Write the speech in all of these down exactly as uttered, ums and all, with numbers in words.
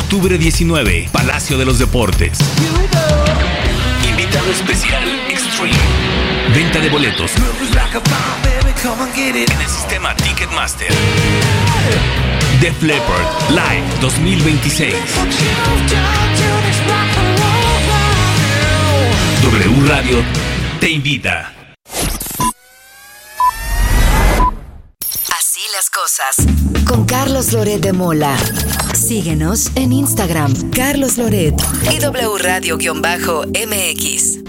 Octubre diecinueve, Palacio de los Deportes. Invitado especial, Extreme. Venta de boletos en el sistema Ticketmaster. Def Leppard Live dos mil veintiséis. W Radio te invita. Así las cosas. Con Carlos Loret de Mola. Síguenos en Instagram, Carlos Loret y W Radio-M X.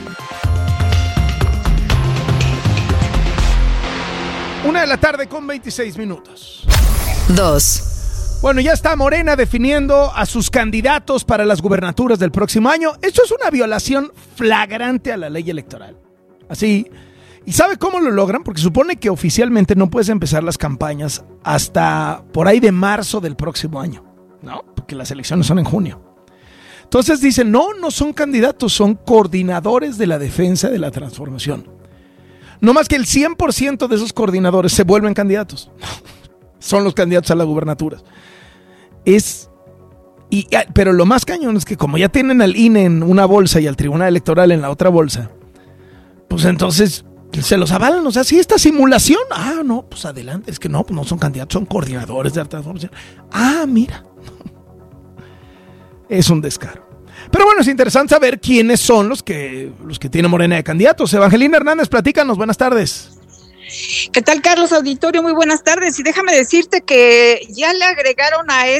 Una de la tarde con veintiséis minutos. Dos. Bueno, ya está Morena definiendo a sus candidatos para las gubernaturas del próximo año. Esto es una violación flagrante a la ley electoral. Así. ¿Y sabe cómo lo logran? Porque supone que oficialmente no puedes empezar las campañas hasta por ahí de marzo del próximo año, ¿no? Porque las elecciones son en junio. Entonces dicen, no, no son candidatos, son coordinadores de la defensa de la transformación. No más que el cien por ciento de esos coordinadores se vuelven candidatos. Son los candidatos a las gubernaturas. Es, y, pero lo más cañón es que como ya tienen al I N E en una bolsa y al Tribunal Electoral en la otra bolsa, pues entonces se los avalan. O sea, si esta simulación, ah, no, pues adelante. Es que no, pues no son candidatos, son coordinadores de la transformación. Ah, mira. Es un descaro. Pero bueno, es interesante saber quiénes son los que, los que tiene Morena de candidatos. Evangelina Hernández, platícanos, buenas tardes. ¿Qué tal, Carlos Auditorio? Muy buenas tardes. Y déjame decirte que ya le agregaron a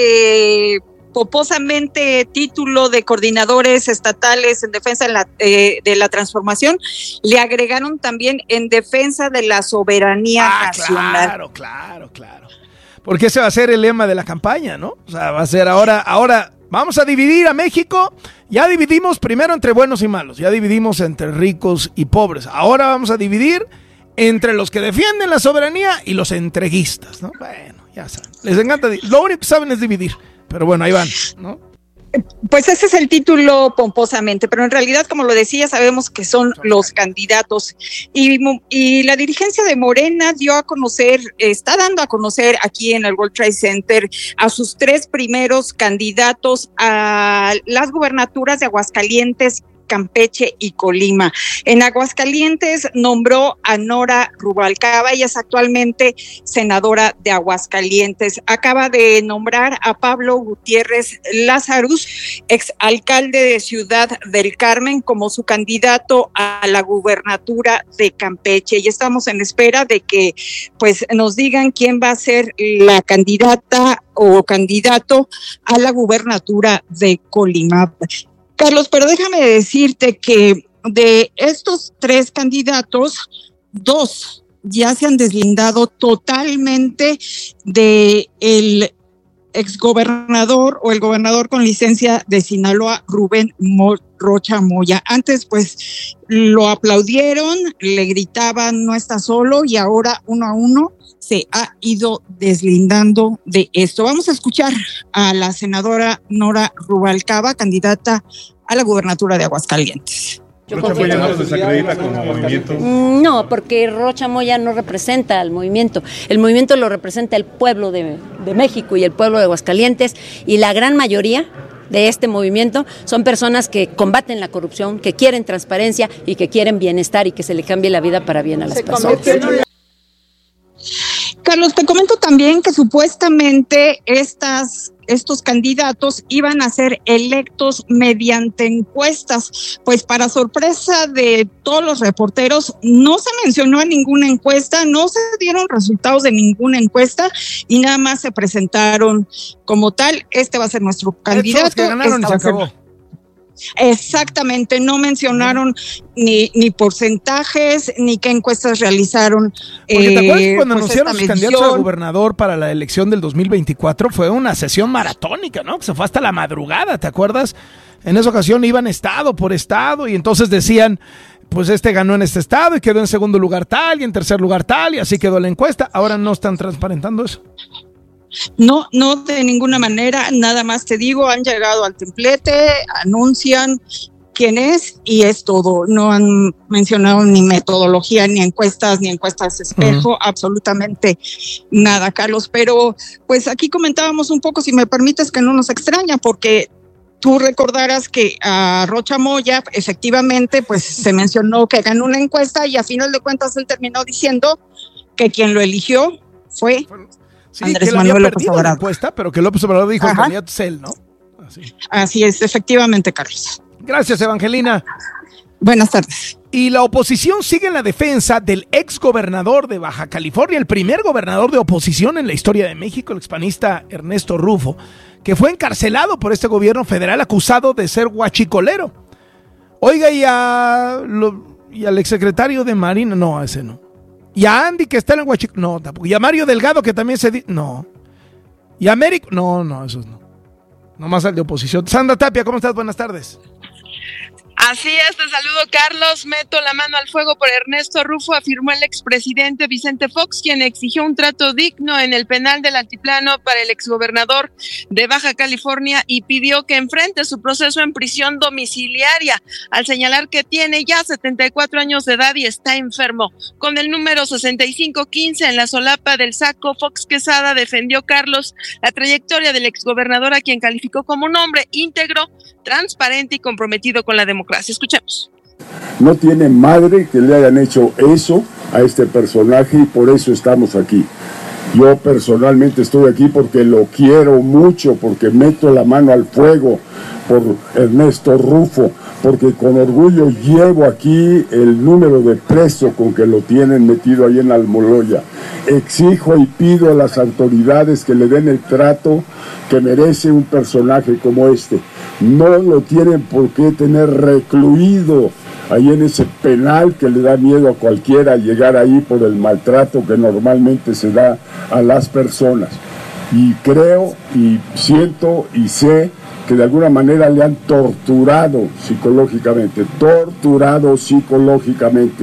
este pomposamente título de coordinadores estatales en defensa de la, eh, de la transformación, le agregaron también en defensa de la soberanía ah, nacional. Claro, claro, claro. Porque ese va a ser el lema de la campaña, ¿no? O sea, va a ser ahora, ahora vamos a dividir a México. Ya dividimos primero entre buenos y malos, ya dividimos entre ricos y pobres. Ahora vamos a dividir entre los que defienden la soberanía y los entreguistas, ¿no? Bueno, ya saben, les encanta, lo único que saben es dividir. Pero bueno, ahí van, ¿no? Pues ese es el título pomposamente, pero en realidad, como lo decía, sabemos que son los candidatos. Y, y la dirigencia de Morena dio a conocer, está dando a conocer aquí en el World Trade Center a sus tres primeros candidatos a las gubernaturas de Aguascalientes, Campeche y Colima. En Aguascalientes nombró a Nora Rubalcaba, ella es actualmente senadora de Aguascalientes. Acaba de nombrar a Pablo Gutiérrez Lazarus, exalcalde de Ciudad del Carmen, como su candidato a la gubernatura de Campeche. Y estamos en espera de que pues nos digan quién va a ser la candidata o candidato a la gubernatura de Colima. Carlos, pero déjame decirte que de estos tres candidatos, dos ya se han deslindado totalmente de el exgobernador o el gobernador con licencia de Sinaloa, Rubén Mo- Rocha Moya. Antes, pues, lo aplaudieron, le gritaban no está solo, y ahora uno a uno se ha ido deslindando de esto. Vamos a escuchar a la senadora Nora Rubalcaba, candidata a la gubernatura de Aguascalientes. ¿Rocha Moya no los desacredita como movimiento? No, porque Rocha Moya no representa al movimiento. El movimiento lo representa el pueblo de, de México y el pueblo de Aguascalientes, y la gran mayoría de este movimiento son personas que combaten la corrupción, que quieren transparencia y que quieren bienestar y que se le cambie la vida para bien a las personas. Carlos, te comento también que supuestamente estas, estos candidatos iban a ser electos mediante encuestas, pues para sorpresa de todos los reporteros no se mencionó en ninguna encuesta, no se dieron resultados de ninguna encuesta y nada más se presentaron como tal. Este va a ser nuestro candidato. Los que ganaron y se acabó. Exactamente, no mencionaron ni, ni porcentajes, ni qué encuestas realizaron. Porque te acuerdas eh, cuando pues anunciaron sus candidatos a gobernador para la elección del dos mil veinticuatro, fue una sesión maratónica, ¿no? Que se fue hasta la madrugada, ¿te acuerdas? En esa ocasión iban estado por estado y entonces decían, pues este ganó en este estado y quedó en segundo lugar tal y en tercer lugar tal, y así quedó la encuesta. Ahora no están transparentando eso. No, no de ninguna manera, nada más te digo, han llegado al templete, anuncian quién es y es todo. No han mencionado ni metodología, ni encuestas, ni encuestas espejo, uh-huh. absolutamente nada, Carlos. Pero pues aquí comentábamos un poco, si me permites, que no nos extraña, porque tú recordarás que a Rocha Moya efectivamente pues se mencionó que ganó una encuesta y a final de cuentas él terminó diciendo que quien lo eligió fue sí, Andrés que Manuel López Obrador. La encuesta, pero que López Obrador dijo el candidato es él, ¿no? Así. Así es, efectivamente, Carlos. Gracias, Evangelina. Buenas tardes. Y la oposición sigue en la defensa del ex gobernador de Baja California, el primer gobernador de oposición en la historia de México, el expanista Ernesto Rufo, que fue encarcelado por este gobierno federal acusado de ser huachicolero. Oiga, y, a lo, y al exsecretario de Marina, no, ese no. Y a Andy, que está en el huachicolero, no, tampoco. Y a Mario Delgado, que también se dice, no. Y a Américo, no, no, esos no. Nomás al de oposición. Sandra Tapia, ¿cómo estás? Buenas tardes. Así es, te saludo, Carlos. Meto la mano al fuego por Ernesto Rufo, afirmó el expresidente Vicente Fox, quien exigió un trato digno en el penal del Altiplano para el exgobernador de Baja California y pidió que enfrente su proceso en prisión domiciliaria, al señalar que tiene ya setenta y cuatro años de edad y está enfermo. Con el número sesenta y cinco quince en la solapa del saco, Fox Quesada defendió, Carlos, la trayectoria del exgobernador, a quien calificó como un hombre íntegro, transparente y comprometido con la democracia. Escuchemos. No tiene madre que le hayan hecho eso a este personaje y por eso estamos aquí. Yo personalmente estoy aquí porque lo quiero mucho, porque meto la mano al fuego por Ernesto Rufo, porque con orgullo llevo aquí el número de preso con que lo tienen metido ahí en Almoloya. Exijo y pido a las autoridades que le den el trato que merece un personaje como este. No lo tienen por qué tener recluido ahí en ese penal que le da miedo a cualquiera llegar ahí por el maltrato que normalmente se da a las personas. Y creo y siento y sé que de alguna manera le han torturado psicológicamente, torturado psicológicamente.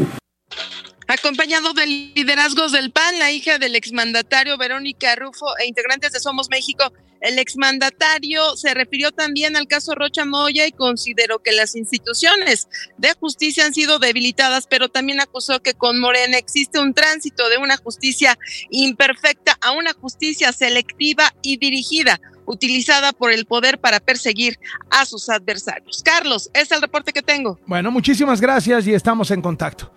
Acompañado de liderazgos del P A N, la hija del exmandatario Verónica Rufo e integrantes de Somos México, el exmandatario se refirió también al caso Rocha Moya y consideró que las instituciones de justicia han sido debilitadas, pero también acusó que con Morena existe un tránsito de una justicia imperfecta a una justicia selectiva y dirigida, utilizada por el poder para perseguir a sus adversarios. Carlos, este es el reporte que tengo. Bueno, muchísimas gracias y estamos en contacto.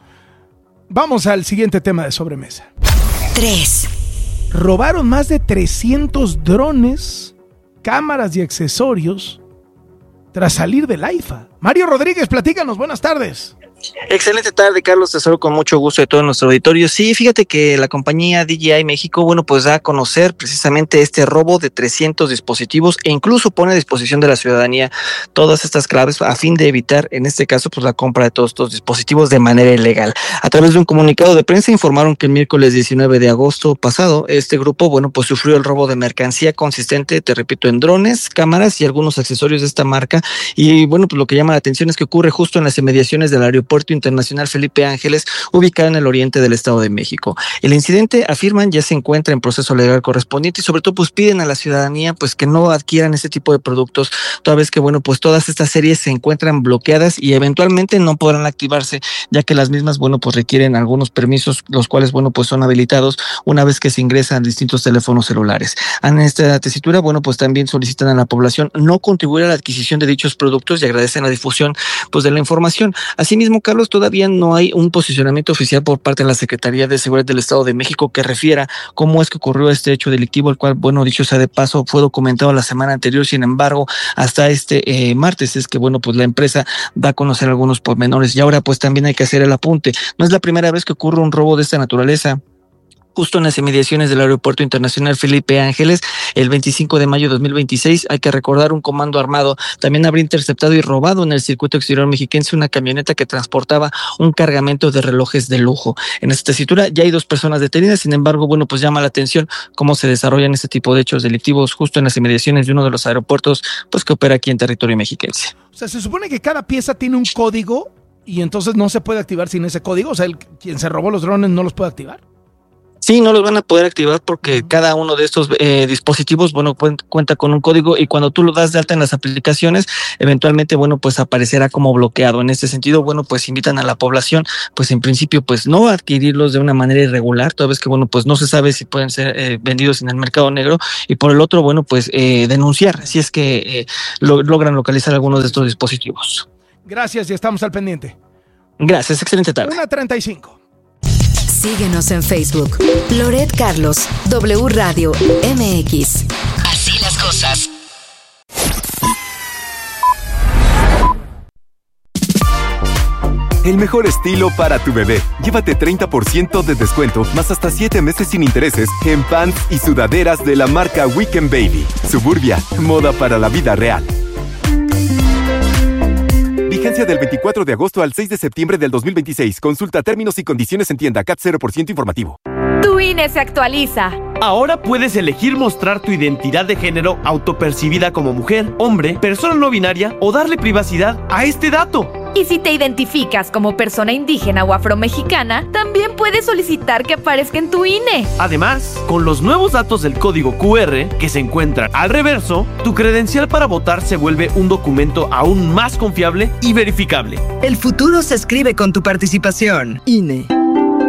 Vamos al siguiente tema de sobremesa. tres. Robaron más de trescientos drones, cámaras y accesorios tras salir del AIFA. Mario Rodríguez, platícanos, buenas tardes. Excelente tarde, Carlos, te saludo con mucho gusto de todo nuestro auditorio. Sí, fíjate que la compañía D J I México, bueno, pues da a conocer precisamente este robo de trescientos dispositivos e incluso pone a disposición de la ciudadanía todas estas claves a fin de evitar, en este caso, pues la compra de todos estos dispositivos de manera ilegal. A través de un comunicado de prensa informaron que el miércoles diecinueve de agosto pasado, este grupo, bueno, pues sufrió el robo de mercancía consistente, te repito, en drones, cámaras y algunos accesorios de esta marca. Y bueno, pues lo que llama la atención es que ocurre justo en las inmediaciones del aeropuerto Puerto Internacional Felipe Ángeles, ubicado en el oriente del Estado de México. El incidente, afirman, ya se encuentra en proceso legal correspondiente y sobre todo pues piden a la ciudadanía pues que no adquieran este tipo de productos, toda vez que bueno pues todas estas series se encuentran bloqueadas y eventualmente no podrán activarse, ya que las mismas bueno pues requieren algunos permisos, los cuales bueno pues son habilitados una vez que se ingresan distintos teléfonos celulares. En esta tesitura bueno pues también solicitan a la población no contribuir a la adquisición de dichos productos y agradecen la difusión pues de la información. Asimismo, Carlos, todavía no hay un posicionamiento oficial por parte de la Secretaría de Seguridad del Estado de México que refiera cómo es que ocurrió este hecho delictivo, el cual, bueno, dicho sea de paso, fue documentado la semana anterior. Sin embargo, hasta este eh, martes es que, bueno, pues la empresa da a conocer algunos pormenores y ahora pues también hay que hacer el apunte. No es la primera vez que ocurre un robo de esta naturaleza. Justo en las inmediaciones del Aeropuerto Internacional Felipe Ángeles, el veinticinco de mayo de dos mil veintiséis, hay que recordar, un comando armado también habría interceptado y robado en el circuito exterior mexiquense una camioneta que transportaba un cargamento de relojes de lujo. En esta tesitura ya hay dos personas detenidas, sin embargo, bueno, pues llama la atención cómo se desarrollan este tipo de hechos delictivos justo en las inmediaciones de uno de los aeropuertos pues que opera aquí en territorio mexiquense. O sea, se supone que cada pieza tiene un código y entonces no se puede activar sin ese código, o sea, el, quien se robó los drones no los puede activar. Sí, no los van a poder activar porque cada uno de estos eh, dispositivos, bueno, cuenta con un código y cuando tú lo das de alta en las aplicaciones, eventualmente, bueno, pues aparecerá como bloqueado. En este sentido, bueno, pues invitan a la población, pues en principio, pues no a adquirirlos de una manera irregular, toda vez que, bueno, pues no se sabe si pueden ser eh, vendidos en el mercado negro, y por el otro, bueno, pues eh, denunciar si es que eh, lo, logran localizar algunos de estos dispositivos. Gracias y estamos al pendiente. Gracias, excelente tarde. una treinta y cinco. Síguenos en Facebook. Loret Carlos, W Radio M X. Así las cosas. El mejor estilo para tu bebé. Llévate treinta por ciento de descuento, más hasta siete meses sin intereses en pants y sudaderas de la marca Weekend Baby. Suburbia, moda para la vida real. Vigencia del veinticuatro de agosto al seis de septiembre del dos mil veintiséis. Consulta términos y condiciones en tienda. C A T cero por ciento informativo. Tu I N E se actualiza. Ahora puedes elegir mostrar tu identidad de género autopercibida como mujer, hombre, persona no binaria o darle privacidad a este dato. Y si te identificas como persona indígena o afromexicana, también puedes solicitar que aparezca en tu I N E. Además, con los nuevos datos del código Q R que se encuentran al reverso, tu credencial para votar se vuelve un documento aún más confiable y verificable. El futuro se escribe con tu participación. I N E.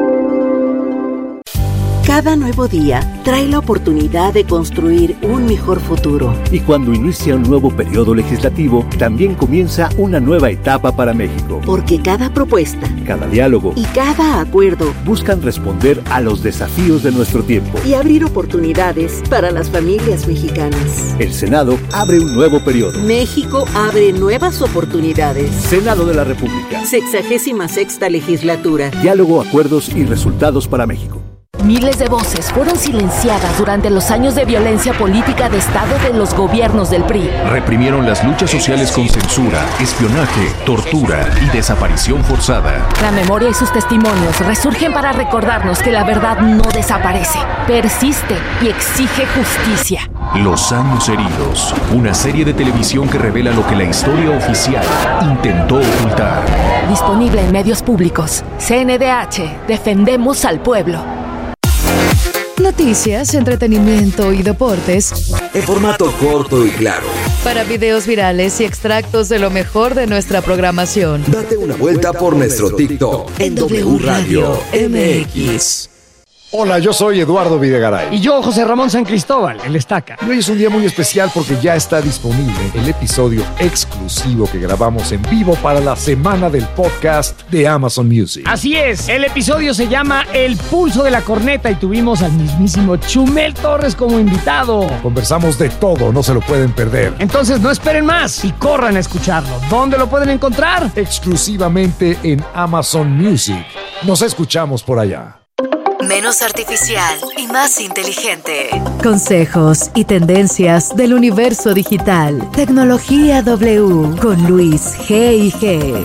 Cada nuevo día trae la oportunidad de construir un mejor futuro. Y cuando inicia un nuevo periodo legislativo, también comienza una nueva etapa para México. Porque cada propuesta, cada diálogo y cada acuerdo buscan responder a los desafíos de nuestro tiempo y abrir oportunidades para las familias mexicanas. El Senado abre un nuevo periodo. México abre nuevas oportunidades. Senado de la República. Sexagésima sexta legislatura. Diálogo, acuerdos y resultados para México. Miles de voces fueron silenciadas durante los años de violencia política de Estado de los gobiernos del P R I. Reprimieron las luchas sociales con censura, espionaje, tortura y desaparición forzada. La memoria y sus testimonios resurgen para recordarnos que la verdad no desaparece, persiste y exige justicia. Los años heridos, una serie de televisión que revela lo que la historia oficial intentó ocultar. Disponible en medios públicos. C N D H, defendemos al pueblo. Noticias, entretenimiento y deportes en formato corto y claro. Para videos virales y extractos de lo mejor de nuestra programación. Date una vuelta por nuestro TikTok en W Radio M X. Hola, yo soy Eduardo Videgaray. Y yo, José Ramón San Cristóbal, el Estaca. Y hoy es un día muy especial porque ya está disponible el episodio exclusivo que grabamos en vivo para la semana del podcast de Amazon Music. Así es, el episodio se llama El Pulso de la Corneta y tuvimos al mismísimo Chumel Torres como invitado. Conversamos de todo, no se lo pueden perder. Entonces no esperen más y corran a escucharlo. ¿Dónde lo pueden encontrar? Exclusivamente en Amazon Music. Nos escuchamos por allá. Menos artificial y más inteligente. Consejos y tendencias del universo digital. Tecnología W con Luis G y G.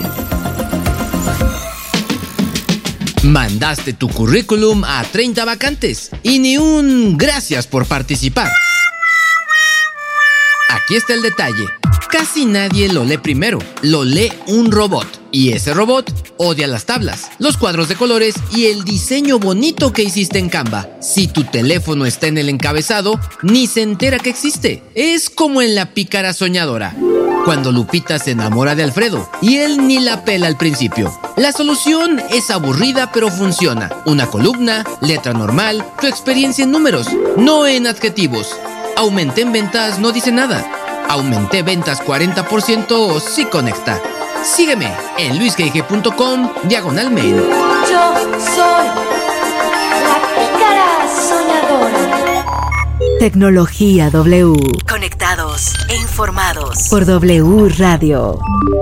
Mandaste tu currículum a treinta vacantes y ni un gracias por participar. Aquí está el detalle. Casi nadie lo lee primero, lo lee un robot. Y ese robot odia las tablas, los cuadros de colores y el diseño bonito que hiciste en Canva. Si tu teléfono está en el encabezado, ni se entera que existe. Es como en La Pícara Soñadora, cuando Lupita se enamora de Alfredo y él ni la pela al principio. La solución es aburrida pero funciona. Una columna, letra normal, tu experiencia en números, no en adjetivos. Aumenté en ventas no dice nada. Aumenté ventas cuarenta por ciento sí conecta. Sígueme en luisgg.com diagonal mail. Yo soy la pícara soñadora. Tecnología W. Conectados e informados por W Radio.